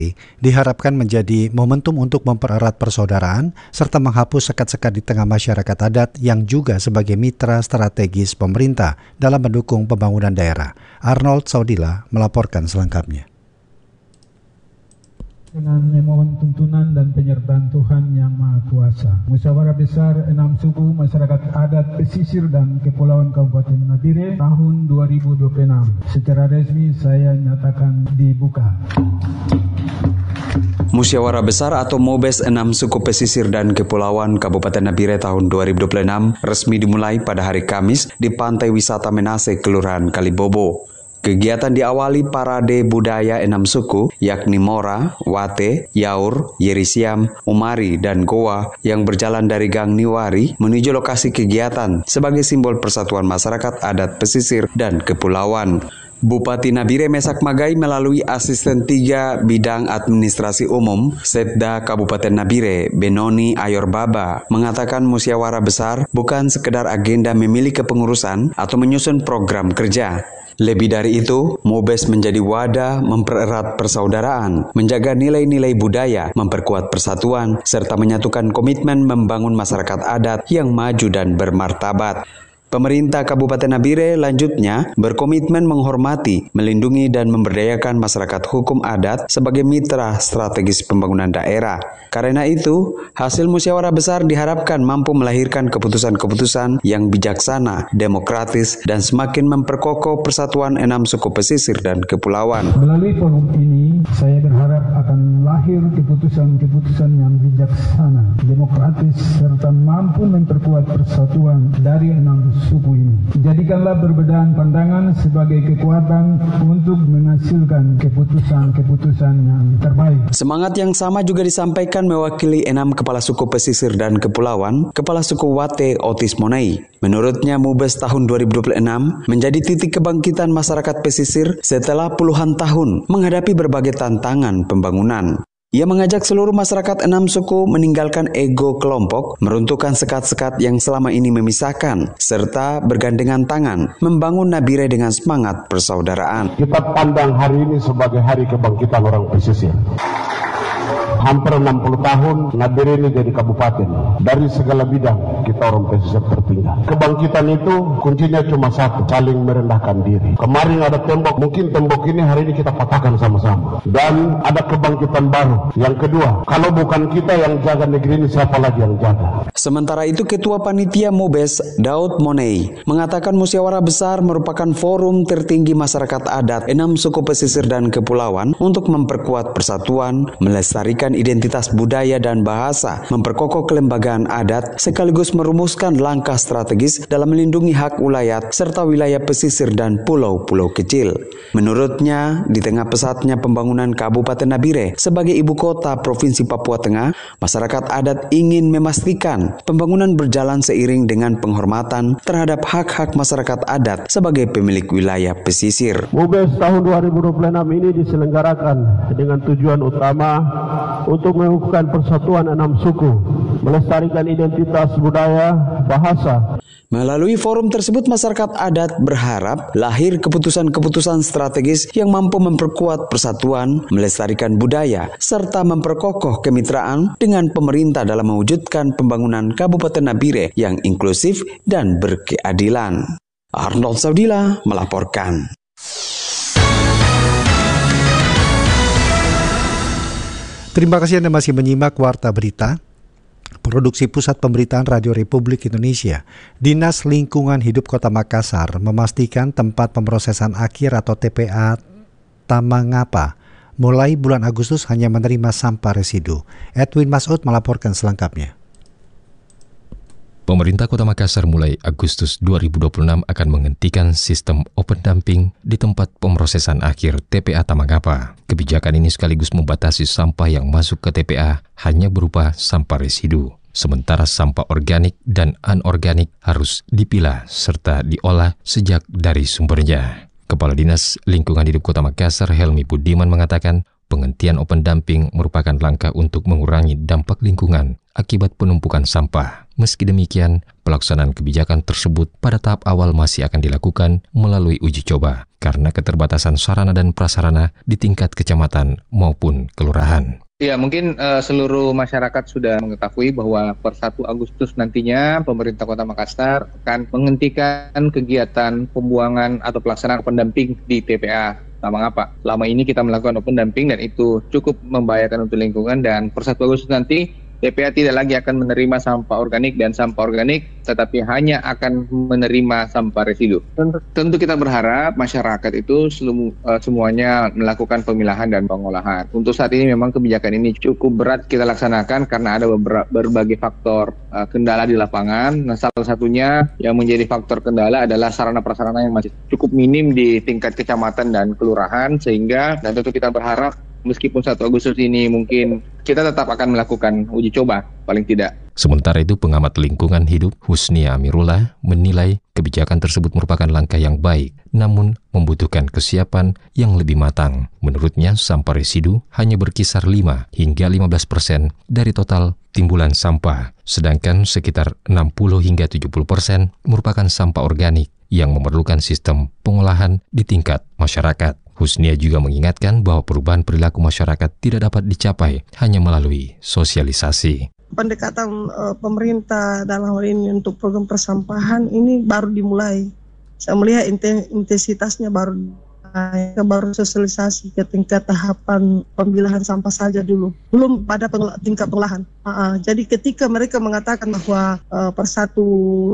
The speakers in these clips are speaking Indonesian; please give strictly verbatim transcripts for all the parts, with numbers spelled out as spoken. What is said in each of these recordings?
diharapkan menjadi momentum untuk mempererat persaudaraan serta menghapus sekat-sekat di tengah masyarakat adat yang juga sebagai mitra strategis pemerintah dalam mendukung pembangunan daerah. Arnold Saudila melaporkan selengkapnya. Dengan memohon tuntunan dan penyertaan Tuhan Yang Maha Kuasa, Musyawarah Besar enam Suku Masyarakat Adat Pesisir dan Kepulauan Kabupaten Nabire tahun dua ribu dua puluh enam secara resmi saya nyatakan dibuka. Musyawarah Besar atau Mobes enam Suku Pesisir dan Kepulauan Kabupaten Nabire tahun dua ribu dua puluh enam resmi dimulai pada hari Kamis di Pantai Wisata Menase, Kelurahan Kalibobo. Kegiatan diawali parade budaya enam suku, yakni Mora, Wate, Yaur, Yerisiam, Umari, dan Goa yang berjalan dari Gang Niwari menuju lokasi kegiatan sebagai simbol persatuan masyarakat adat pesisir dan kepulauan. Bupati Nabire Mesak Magai melalui asisten tiga bidang administrasi umum Setda Kabupaten Nabire Benoni Ayorbaba mengatakan musyawarah besar bukan sekedar agenda memilih kepengurusan atau menyusun program kerja. Lebih dari itu, Mobes menjadi wadah mempererat persaudaraan, menjaga nilai-nilai budaya, memperkuat persatuan, serta menyatukan komitmen membangun masyarakat adat yang maju dan bermartabat. Pemerintah Kabupaten Nabire lanjutnya berkomitmen menghormati, melindungi, dan memberdayakan masyarakat hukum adat sebagai mitra strategis pembangunan daerah. Karena itu, hasil musyawarah besar diharapkan mampu melahirkan keputusan-keputusan yang bijaksana, demokratis, dan semakin memperkokoh persatuan enam suku pesisir dan kepulauan. Melalui forum ini, saya berharap akan lahir keputusan-keputusan yang bijaksana, demokratis, serta mampu memperkuat persatuan dari enam suku ini. Jadikanlah perbedaan pandangan sebagai kekuatan untuk menghasilkan keputusan-keputusan yang terbaik. Semangat yang sama juga disampaikan mewakili enam kepala suku pesisir dan kepulauan, Kepala Suku Wate Otis Monei. Menurutnya, Mubes tahun dua ribu dua puluh enam menjadi titik kebangkitan masyarakat pesisir setelah puluhan tahun menghadapi berbagai tantangan pembangunan. Ia mengajak seluruh masyarakat enam suku meninggalkan ego kelompok, meruntuhkan sekat-sekat yang selama ini memisahkan, serta bergandengan tangan membangun Nabire dengan semangat persaudaraan. Kita pandang hari ini sebagai hari kebangkitan orang pesisir. Hampir enam puluh tahun Nabire ini jadi kabupaten. Dari segala bidang kita orang pesisir tertinggal. Kebangkitan itu kuncinya cuma satu, saling merendahkan diri. Kemarin ada tembok, mungkin tembok ini hari ini kita patahkan sama-sama. Dan ada kebangkitan baru. Yang kedua, kalau bukan kita yang jaga negeri ini, siapa lagi yang jaga? Sementara itu, Ketua Panitia Mobes Daud Monei mengatakan musyawarah besar merupakan forum tertinggi masyarakat adat enam suku pesisir dan kepulauan untuk memperkuat persatuan, melestarikan identitas budaya dan bahasa, memperkokoh kelembagaan adat, sekaligus merumuskan langkah strategis dalam melindungi hak ulayat serta wilayah pesisir dan pulau-pulau kecil. Menurutnya, di tengah pesatnya pembangunan Kabupaten Nabire sebagai ibu kota Provinsi Papua Tengah, masyarakat adat ingin memastikan pembangunan berjalan seiring dengan penghormatan terhadap hak-hak masyarakat adat sebagai pemilik wilayah pesisir. Mubes tahun dua ribu dua puluh enam ini diselenggarakan dengan tujuan utama untuk mengukuhkan persatuan enam suku, melestarikan identitas budaya, bahasa. Melalui forum tersebut, masyarakat adat berharap lahir keputusan-keputusan strategis yang mampu memperkuat persatuan, melestarikan budaya, serta memperkokoh kemitraan dengan pemerintah dalam mewujudkan pembangunan Kabupaten Nabire yang inklusif dan berkeadilan. Arnold Saudila melaporkan. Terima kasih Anda masih menyimak Warta Berita, produksi Pusat Pemberitaan Radio Republik Indonesia. Dinas Lingkungan Hidup Kota Makassar memastikan tempat pemrosesan akhir atau T P A Tamangapa mulai bulan Agustus hanya menerima sampah residu. Edwin Masud melaporkan selengkapnya. Pemerintah Kota Makassar mulai Agustus dua ribu dua puluh enam akan menghentikan sistem open dumping di tempat pemrosesan akhir T P A Tamangapa. Kebijakan ini sekaligus membatasi sampah yang masuk ke T P A hanya berupa sampah residu. Sementara sampah organik dan anorganik harus dipilah serta diolah sejak dari sumbernya. Kepala Dinas Lingkungan Hidup Kota Makassar Helmi Budiman mengatakan, penghentian open dumping merupakan langkah untuk mengurangi dampak lingkungan akibat penumpukan sampah. Meski demikian, pelaksanaan kebijakan tersebut pada tahap awal masih akan dilakukan melalui uji coba karena keterbatasan sarana dan prasarana di tingkat kecamatan maupun kelurahan. Ya, mungkin uh, seluruh masyarakat sudah mengetahui bahwa per satu Agustus nantinya pemerintah Kota Makassar akan menghentikan kegiatan pembuangan atau pelaksanaan open dumping di T P A Tamangapa. Selama ini kita melakukan open dumping dan itu cukup membahayakan untuk lingkungan, dan per satu Agustus nanti T P A tidak lagi akan menerima sampah organik dan sampah organik, tetapi hanya akan menerima sampah residu. Tentu, tentu kita berharap masyarakat itu selum, uh, semuanya melakukan pemilahan dan pengolahan. Untuk saat ini memang kebijakan ini cukup berat kita laksanakan karena ada beberapa, berbagai faktor uh, kendala di lapangan. Nah, salah satunya yang menjadi faktor kendala adalah sarana prasarana yang masih cukup minim di tingkat kecamatan dan kelurahan, sehingga dan tentu kita berharap meskipun satu Agustus ini mungkin kita tetap akan melakukan uji coba, paling tidak. Sementara itu, pengamat lingkungan hidup Husnia Amirullah menilai kebijakan tersebut merupakan langkah yang baik, namun membutuhkan kesiapan yang lebih matang. Menurutnya, sampah residu hanya berkisar lima hingga lima belas persen dari total timbulan sampah, sedangkan sekitar enam puluh hingga tujuh puluh persen merupakan sampah organik yang memerlukan sistem pengolahan di tingkat masyarakat. Husnia juga mengingatkan bahwa perubahan perilaku masyarakat tidak dapat dicapai hanya melalui sosialisasi. Pendekatan uh, pemerintah dalam hal ini untuk program persampahan ini baru dimulai. Saya melihat intensitasnya baru naik, baru sosialisasi ke tingkat tahapan pemilahan sampah saja dulu, belum pada pengol- tingkat pengolahan. Uh, jadi ketika mereka mengatakan bahwa uh, per satu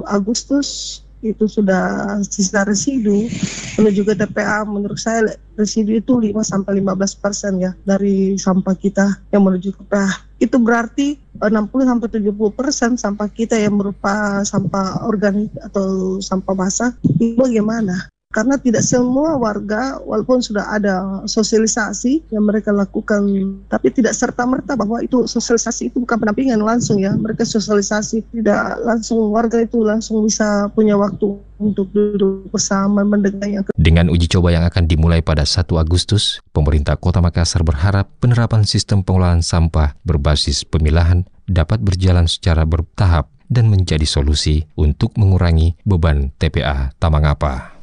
Agustus itu sudah sisa residu menuju ke T P A, menurut saya residu itu lima sampai lima belas persen ya dari sampah kita yang menuju ke T P A. Itu berarti enam puluh sampai tujuh puluh persen sampah kita yang berupa sampah organik atau sampah basah. Itu bagaimana? Karena tidak semua warga, walaupun sudah ada sosialisasi yang mereka lakukan, tapi tidak serta-merta bahwa itu sosialisasi itu bukan pendampingan langsung ya. Mereka sosialisasi tidak langsung, warga itu langsung bisa punya waktu untuk duduk bersama mendengar yang. Dengan uji coba yang akan dimulai pada satu Agustus, pemerintah Kota Makassar berharap penerapan sistem pengolahan sampah berbasis pemilahan dapat berjalan secara bertahap dan menjadi solusi untuk mengurangi beban T P A Tamangapa.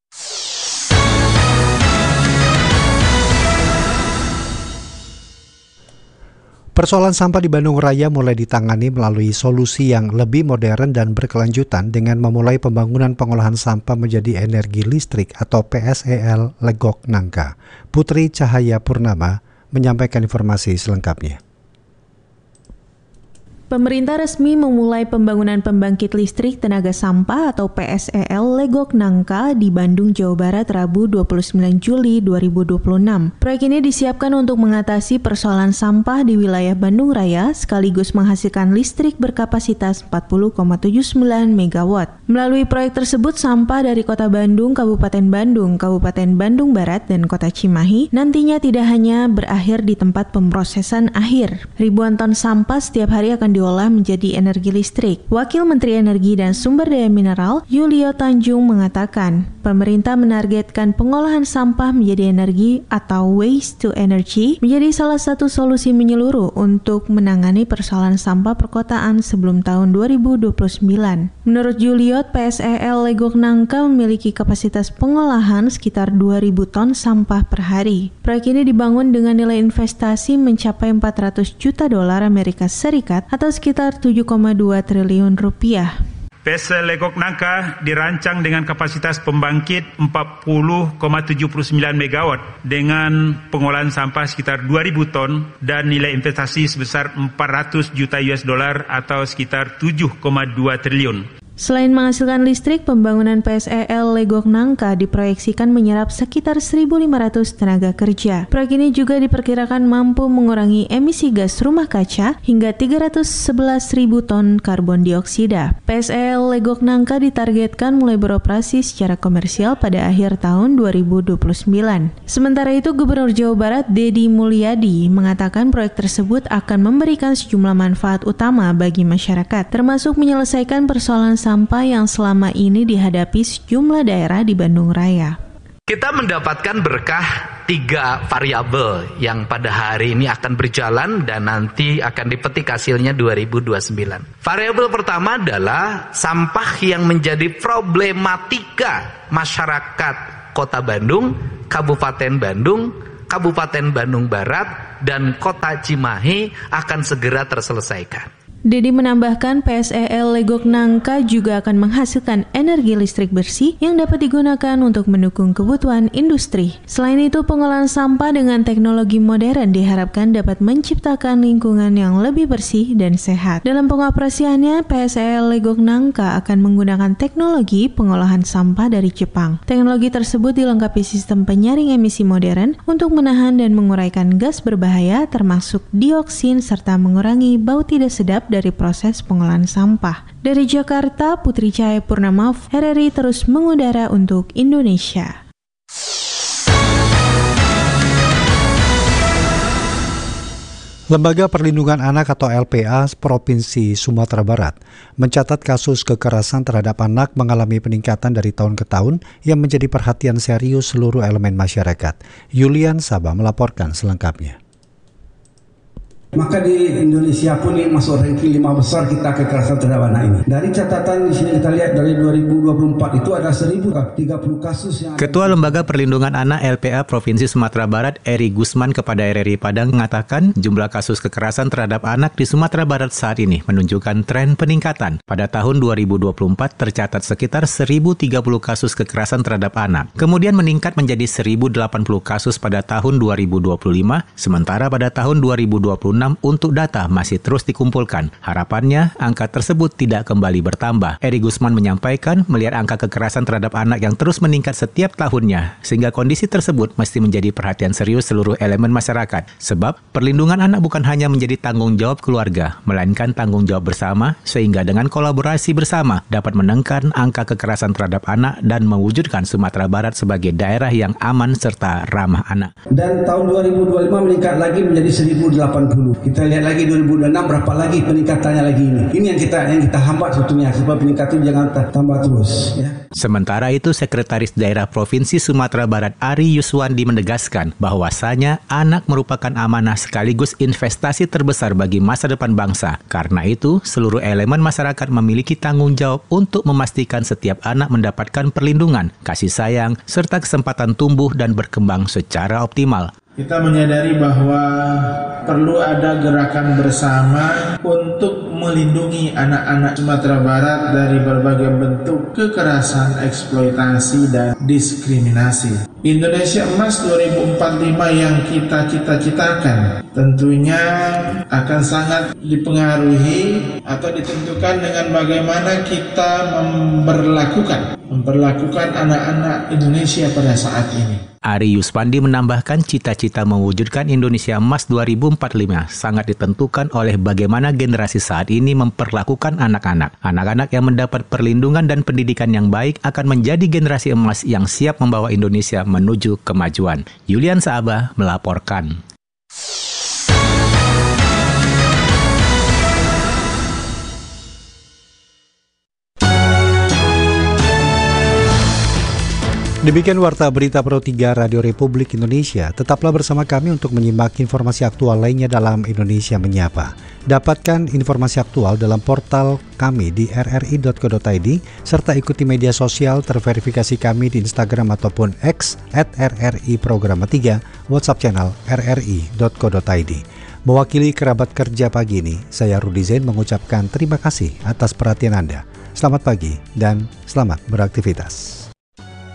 Persoalan sampah di Bandung Raya mulai ditangani melalui solusi yang lebih modern dan berkelanjutan dengan memulai pembangunan pengolahan sampah menjadi energi listrik atau P S E L Legok Nangka. Putri Cahaya Purnama menyampaikan informasi selengkapnya. Pemerintah resmi memulai pembangunan pembangkit listrik tenaga sampah atau P S E L Legok Nangka di Bandung, Jawa Barat, Rabu dua puluh sembilan Juli dua ribu dua puluh enam. Proyek ini disiapkan untuk mengatasi persoalan sampah di wilayah Bandung Raya sekaligus menghasilkan listrik berkapasitas empat puluh koma tujuh sembilan megawatt. Melalui proyek tersebut, sampah dari Kota Bandung, Kabupaten Bandung, Kabupaten Bandung Barat, dan Kota Cimahi nantinya tidak hanya berakhir di tempat pemrosesan akhir. Ribuan ton sampah setiap hari akan di diolah menjadi energi listrik. Wakil Menteri Energi dan Sumber Daya Mineral Yulio Tanjung mengatakan, pemerintah menargetkan pengolahan sampah menjadi energi atau waste to energy menjadi salah satu solusi menyeluruh untuk menangani persoalan sampah perkotaan sebelum tahun dua ribu dua puluh sembilan. Menurut Yulio, P S E L Legok Nangka memiliki kapasitas pengolahan sekitar dua ribu ton sampah per hari. Proyek ini dibangun dengan nilai investasi mencapai empat ratus juta dolar Amerika Serikat atau sekitar tujuh koma dua triliun rupiah. P S E L Legok Nangka dirancang dengan kapasitas pembangkit empat puluh koma tujuh sembilan megawatt dengan pengolahan sampah sekitar dua ribu ton dan nilai investasi sebesar empat ratus juta U S dollar atau sekitar tujuh koma dua triliun. Selain menghasilkan listrik, pembangunan P S E L Legok Nangka diproyeksikan menyerap sekitar seribu lima ratus tenaga kerja. Proyek ini juga diperkirakan mampu mengurangi emisi gas rumah kaca hingga tiga ratus sebelas ribu ton karbon dioksida. P S E L Legok Nangka ditargetkan mulai beroperasi secara komersial pada akhir tahun dua ribu dua puluh sembilan. Sementara itu, Gubernur Jawa Barat Deddy Mulyadi mengatakan proyek tersebut akan memberikan sejumlah manfaat utama bagi masyarakat, termasuk menyelesaikan persoalan sampah yang selama ini dihadapi sejumlah daerah di Bandung Raya. Kita mendapatkan berkah tiga variabel yang pada hari ini akan berjalan dan nanti akan dipetik hasilnya dua ribu dua puluh sembilan. Variabel pertama adalah sampah yang menjadi problematika masyarakat Kota Bandung, Kabupaten Bandung, Kabupaten Bandung Barat, dan Kota Cimahi akan segera terselesaikan. Dedi menambahkan P S E L Legok Nangka juga akan menghasilkan energi listrik bersih yang dapat digunakan untuk mendukung kebutuhan industri. Selain itu, pengolahan sampah dengan teknologi modern diharapkan dapat menciptakan lingkungan yang lebih bersih dan sehat. Dalam pengoperasiannya, P S E L Legok Nangka akan menggunakan teknologi pengolahan sampah dari Jepang. Teknologi tersebut dilengkapi sistem penyaring emisi modern untuk menahan dan menguraikan gas berbahaya termasuk dioksin serta mengurangi bau tidak sedap dari proses pengolahan sampah. Dari Jakarta, Putri Cahaya Purnama, R R I terus mengudara untuk Indonesia. Lembaga Perlindungan Anak atau L P A Provinsi Sumatera Barat mencatat kasus kekerasan terhadap anak mengalami peningkatan dari tahun ke tahun yang menjadi perhatian serius seluruh elemen masyarakat. Yulian Sabah melaporkan selengkapnya. Maka di Indonesia pun ini masuk ranking lima besar kita kekerasan terhadap anak ini. Dari catatan di sini kita lihat dari dua ribu dua puluh empat itu ada seribu tiga puluh kasus yang... Ketua Lembaga Perlindungan Anak L P A Provinsi Sumatera Barat, Eri Gusman kepada R R I Padang mengatakan jumlah kasus kekerasan terhadap anak di Sumatera Barat saat ini menunjukkan tren peningkatan. Pada tahun dua ribu dua puluh empat tercatat sekitar seribu tiga puluh kasus kekerasan terhadap anak. Kemudian meningkat menjadi seribu delapan puluh kasus pada tahun dua ribu dua puluh lima, sementara pada tahun dua ribu dua puluh enam untuk data masih terus dikumpulkan. Harapannya, angka tersebut tidak kembali bertambah. Eri Gusman menyampaikan melihat angka kekerasan terhadap anak yang terus meningkat setiap tahunnya, sehingga kondisi tersebut mesti menjadi perhatian serius seluruh elemen masyarakat. Sebab, perlindungan anak bukan hanya menjadi tanggung jawab keluarga, melainkan tanggung jawab bersama, sehingga dengan kolaborasi bersama dapat menekan angka kekerasan terhadap anak dan mewujudkan Sumatera Barat sebagai daerah yang aman serta ramah anak. Dan tahun dua ribu dua puluh lima meningkat lagi menjadi seribu delapan puluh. Kita lihat lagi dua ribu dua puluh enam berapa lagi peningkatannya lagi ini. Ini yang kita yang kita hambat sebetulnya sebab peningkatan jangan tambah terus ya. Sementara itu, Sekretaris Daerah Provinsi Sumatera Barat Ari Yuswandi menegaskan bahwasanya anak merupakan amanah sekaligus investasi terbesar bagi masa depan bangsa. Karena itu, seluruh elemen masyarakat memiliki tanggung jawab untuk memastikan setiap anak mendapatkan perlindungan, kasih sayang, serta kesempatan tumbuh dan berkembang secara optimal. Kita menyadari bahwa perlu ada gerakan bersama untuk melindungi anak-anak Sumatera Barat dari berbagai bentuk kekerasan, eksploitasi, dan diskriminasi. Indonesia Emas dua ribu empat puluh lima yang kita cita-citakan tentunya akan sangat dipengaruhi atau ditentukan dengan bagaimana kita memperlakukan memperlakukan anak-anak Indonesia pada saat ini. Ari Yuspandi menambahkan cita-cita mewujudkan Indonesia Emas dua ribu empat puluh lima sangat ditentukan oleh bagaimana generasi saat ini memperlakukan anak-anak. Anak-anak yang mendapat perlindungan dan pendidikan yang baik akan menjadi generasi emas yang siap membawa Indonesia menuju kemajuan. Yulian Sabah melaporkan. Demikian Warta Berita Pro tiga Radio Republik Indonesia. Tetaplah bersama kami untuk menyimak informasi aktual lainnya dalam Indonesia Menyapa. Dapatkan informasi aktual dalam portal kami di r r i dot co dot i d serta ikuti media sosial terverifikasi kami di Instagram ataupun X at r r i programa tiga, WhatsApp channel r r i dot co dot i d. Mewakili kerabat kerja pagi ini, saya Rudi Zain mengucapkan terima kasih atas perhatian Anda. Selamat pagi dan selamat beraktivitas.